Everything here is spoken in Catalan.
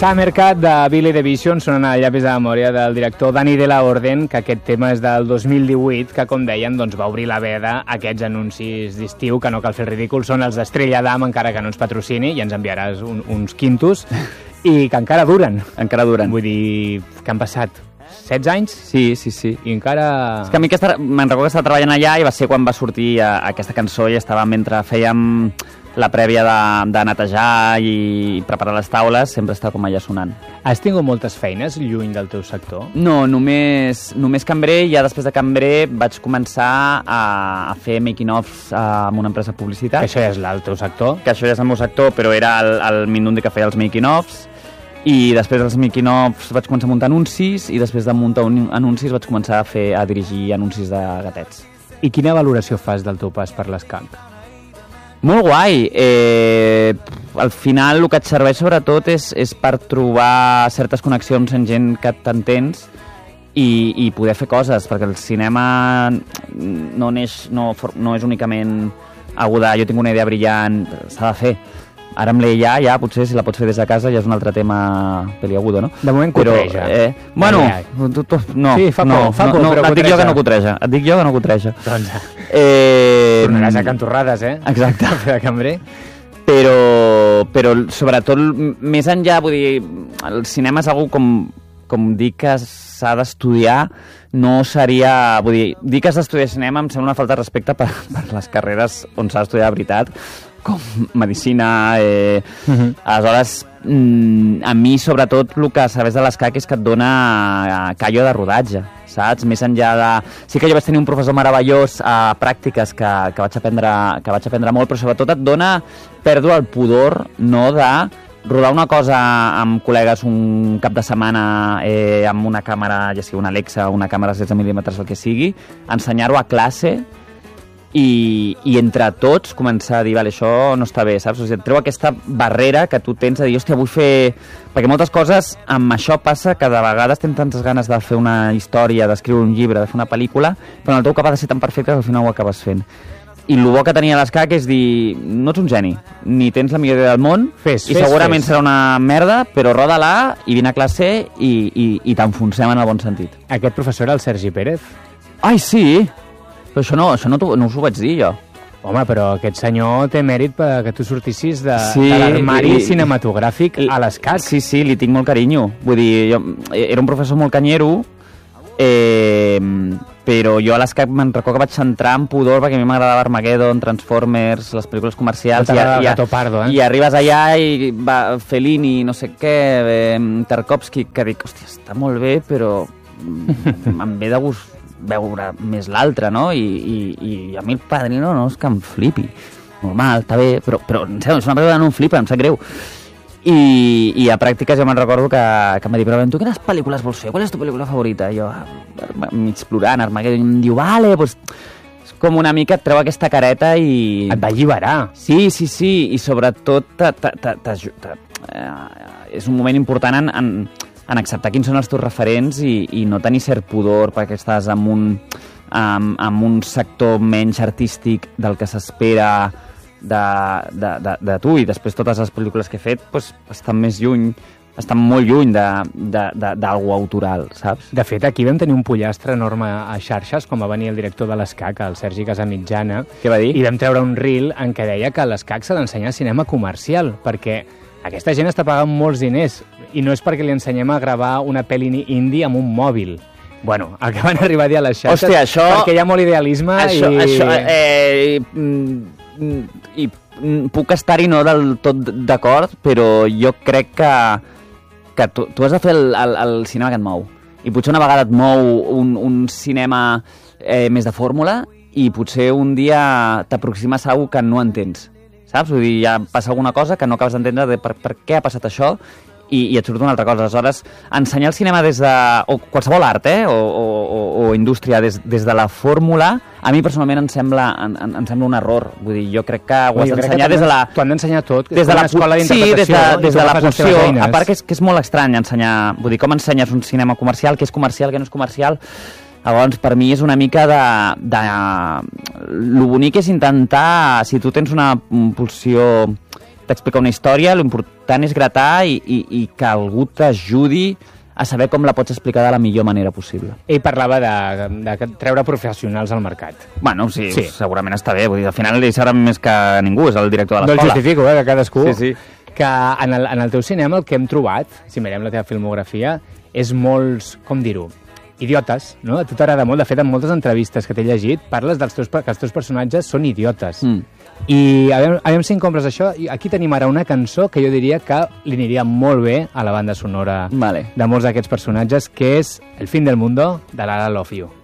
Summercat de Billy the Vision sonant a llapis de memòria del director Danny de la Orden, que aquest tema és del 2018, que com deien doncs, va obrir la veda a aquests anuncis d'estiu, que no cal fer el ridícul, són els d'Estrella Damm, encara que no ens patrocini, i ens enviaràs uns quintos, i que encara duren. Encara duren. Vull dir, que han passat 16 anys? Sí. I encara... És que a mi me'n recordo que estava treballant allà i va ser quan va sortir aquesta cançó i estava mentre fèiem la prèvia de netejar i preparar les taules, sempre estava com allà sonant. Has tingut moltes feines lluny del teu sector? No, només cambrer, i ja després de cambrer vaig començar a fer making-offs amb una empresa de publicitat. Que això ja és el teu sector? Que això ja és el meu sector, però era el Mindundi que feia els making-offs, i després dels making-offs vaig començar a muntar anuncis, i després de muntar anuncis vaig començar a dirigir anuncis de gatets. I quina valoració fas del teu pas per l'escac? Molt guai. Al final el que et serveix sobretot és per trobar certes connexions amb gent que t'entens i poder fer coses, perquè el cinema no és únicament aguda, jo tinc una idea brillant, s'ha de fer. Ara amb l'EIA ja potser si la pots fer des de casa ja és un altre tema peliagudo, no? De moment cutreja. Bueno, no. Sí, fa por, però et dic jo que no cutreja. Doncs tornaràs a cantorrades, Exacte. De cambrer. Però sobretot més enllà, vull dir, el cinema és algo com dir que s'ha d'estudiar, no seria... Vull dir que has d'estudiar cinema em sembla una falta de respecte per les carreres on s'ha d'estudiar de veritat, com medicina. Aleshores, a mi sobretot el que sabés de l'escac és que et dona callo de rodatge, saps? Més enllà de... Sí que jo vaig tenir un professor meravellós a pràctiques que vaig aprendre molt, però sobretot et dona pèrdua el pudor, no, de rodar una cosa amb col·legues un cap de setmana amb una càmera, ja sigui una Alexa, una càmera de 16 mm, el que sigui, ensenyar-ho a classe i entre tots començar a dir, vale, això no està bé, saps? O sigui, et treu aquesta barrera que tu tens de dir, hòstia, vull fer... Perquè moltes coses amb això passa que de vegades tens tantes ganes de fer una història, d'escriure un llibre, de fer una pel·lícula, però el teu cap ha de ser tan perfecte que al final ho acabes fent. I el bo que tenia l'escac és dir, no ets un geni, ni tens la millor idea del món, i segurament serà una merda, però roda-la i vine a classe i t'enfonsem en el bon sentit. Aquest professor era el Sergi Pérez? Ai, sí! Però això no us ho vaig dir, jo. Home, però aquest senyor té mèrit que tu sortissis de l'armari cinematogràfic a l'escac. Sí, li tinc molt carinyo. Vull dir, jo era un professor molt canyero, però jo a l'escac me'n recordo que vaig entrar en pudor perquè a mi m'agradava Armageddon, Transformers, les pel·lícules comercials, i arribes allà i va Fellini, no sé què, Tarkovsky, que dic, hòstia, està molt bé, però em ve de gust veure més l'altre, no? I a mi el Padrino no és que em flipi. Normal, està bé, però en sèrio, és una pel·lícula que no em flipa, em sap greu. I a pràctiques jo me'n recordo que em va dir, però tu quines pel·lícules vols fer? Qual és tu pel·lícula favorita? I jo, mig plorant, Armageddon, i em diu, vale, doncs... És com una mica et treu aquesta careta i... Et va alliberar. Sí, i sobretot és un moment important en acceptar quins són els teus referents i no tenir cert pudor perquè estàs en un sector menys artístic del que s'espera de tu, i després totes les pel·lícules que he fet pues, estan molt lluny d'algú autoral, saps? De fet, aquí vam tenir un pollastre enorme a xarxes quan va venir el director de l'ESCAC, el Sergi Casamitjana. Què va dir? I vam treure un reel en què deia que a l'ESCAC s'ha d'ensenyar cinema comercial, perquè aquesta gent està pagant molts diners i no és perquè li ensenyem a gravar una pel·li indie amb un mòbil. Bueno, el que van arribar a dir a les xarxes, hòstia, això, perquè hi ha molt idealisme i puc estar-hi no del tot d'acord, però jo crec que tu has de fer el cinema que et mou. I potser una vegada et mou un cinema més de fórmula i potser un dia t'aproximes a algú que no entens. Saps? Vull dir, ja passa alguna cosa que no acabes d'entendre de per què ha passat això i et surt una altra cosa. Aleshores, ensenyar el cinema des de... o qualsevol art, o indústria des de la fórmula, a mi personalment em sembla un error. Vull dir, jo crec que ho has d'ensenyar des de la... T'ho han d'ensenyar tot, des de l'escola d'interpretació. Sí, des de la funció. A part que és molt estrany ensenyar... Vull dir, com ensenyes un cinema comercial, què és comercial, què no és comercial... Llavors, per mi és una mica Lo bonic és intentar, si tu tens una pulsió d'explicar una història, tant és gratar i que algú t'ajudi a saber com la pots explicar de la millor manera possible. Ell parlava de treure professionals al mercat. Bueno, sí, segurament està bé. Vull dir, al final ell serà més que ningú, és el director de l'escola. No el justifico, que cadascú... Sí. Que en el teu cinema el que hem trobat, si mirem la teva filmografia, és molts, com dir-ho, idiotes, no? A tu t'agrada molt. De fet, en moltes entrevistes que t'he llegit, parles que els teus personatges són idiotes. I aviam si compres això. Aquí tenim ara una cançó que jo diria que li aniria molt bé a la banda sonora de molts d'aquests personatges, que és El fin del mundo, de Lara Love You.